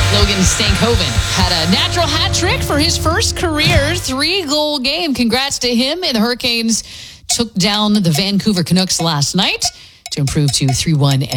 Logan Stankoven had a natural hat trick for his first career 3-goal game. Congrats to him. And the Hurricanes took down the Vancouver Canucks last night to improve to 3-1.